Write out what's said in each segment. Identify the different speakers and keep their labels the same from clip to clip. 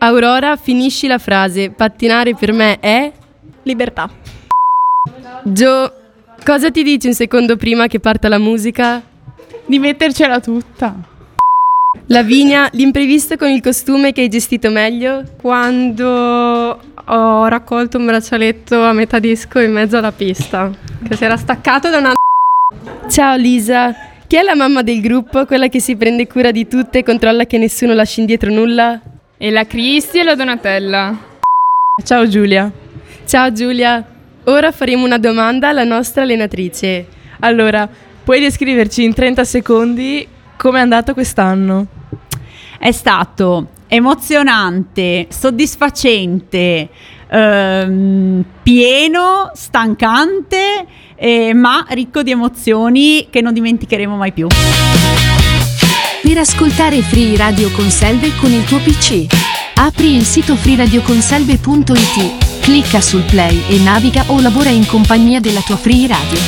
Speaker 1: Aurora, finisci la frase. Pattinare per me è...
Speaker 2: Libertà.
Speaker 1: Gio, cosa ti dici un secondo prima che parta la musica?
Speaker 2: Di mettercela tutta.
Speaker 1: Lavinia, l'imprevisto con il costume che hai gestito meglio?
Speaker 3: Quando ho raccolto un braccialetto a metà disco in mezzo alla pista, che si era staccato da una...
Speaker 1: Ciao Lisa, chi è la mamma del gruppo, quella che si prende cura di tutte e controlla che nessuno lasci indietro nulla?
Speaker 4: E la Cristi e la Donatella.
Speaker 2: Ciao Giulia.
Speaker 1: Ciao Giulia, ora faremo una domanda alla nostra allenatrice.
Speaker 2: Allora, puoi descriverci in 30 secondi come è andato quest'anno?
Speaker 5: È stato emozionante, soddisfacente, pieno, stancante, ma ricco di emozioni che non dimenticheremo mai più.
Speaker 6: Per ascoltare Free Radio Conselve con il tuo PC, apri il sito freeradioconselve.it, clicca sul play e naviga o lavora in compagnia della tua Free Radio.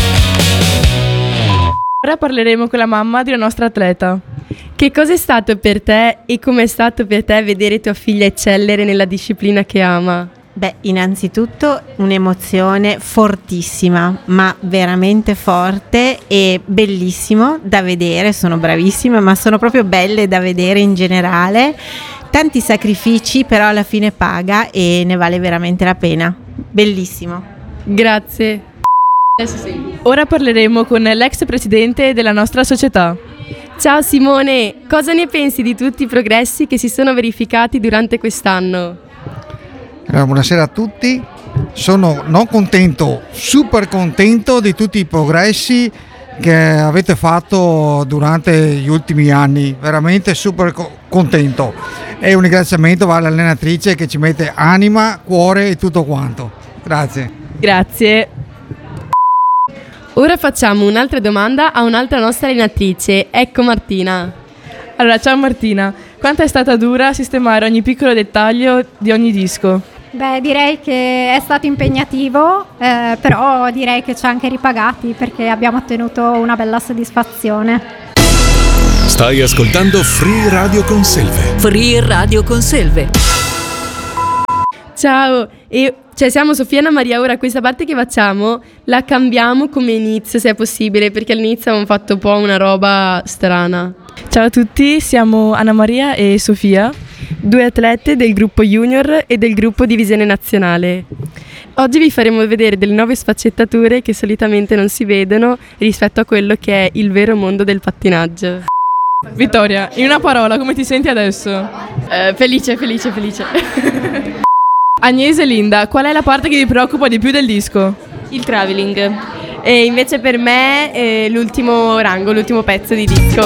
Speaker 2: Ora parleremo con la mamma di una nostra atleta.
Speaker 1: Che cosa è stato per te e come è stato per te vedere tua figlia eccellere nella disciplina che ama?
Speaker 7: Beh, innanzitutto un'emozione fortissima, ma veramente forte e bellissimo da vedere. Sono bravissime, ma sono proprio belle da vedere in generale. Tanti sacrifici, però alla fine paga e ne vale veramente la pena. Bellissimo.
Speaker 1: Grazie.
Speaker 2: Ora parleremo con l'ex presidente della nostra società.
Speaker 1: Ciao Simone, cosa ne pensi di tutti i progressi che si sono verificati durante quest'anno?
Speaker 8: Allora, buonasera a tutti, sono non contento, super contento di tutti i progressi che avete fatto durante gli ultimi anni, veramente super contento e un ringraziamento va all'allenatrice che ci mette anima, cuore e tutto quanto. Grazie.
Speaker 2: Grazie.
Speaker 1: Ora facciamo un'altra domanda a un'altra nostra allenatrice, ecco Martina.
Speaker 2: Allora, ciao Martina, quanto è stata dura sistemare ogni piccolo dettaglio di ogni disco?
Speaker 9: Beh, direi che è stato impegnativo, però direi che ci ha anche ripagati perché abbiamo ottenuto una bella soddisfazione.
Speaker 10: Stai ascoltando Free Radio Conselve.
Speaker 6: Free Radio Conselve.
Speaker 1: Ciao, siamo Sofia e Anna Maria, ora questa parte che facciamo la cambiamo come inizio se è possibile, perché all'inizio avevamo fatto un po' una roba strana.
Speaker 2: Ciao a tutti, siamo Anna Maria e Sofia,
Speaker 1: 2 atlete del gruppo junior e del gruppo divisione nazionale. Oggi vi faremo vedere delle nuove sfaccettature che solitamente non si vedono rispetto a quello che è il vero mondo del pattinaggio.
Speaker 2: Vittoria, in una parola, come ti senti adesso?
Speaker 1: Felice.
Speaker 2: Agnese e Linda, qual è la parte che vi preoccupa di più del disco?
Speaker 3: Il traveling. E invece per me l'ultimo rango, l'ultimo pezzo di disco.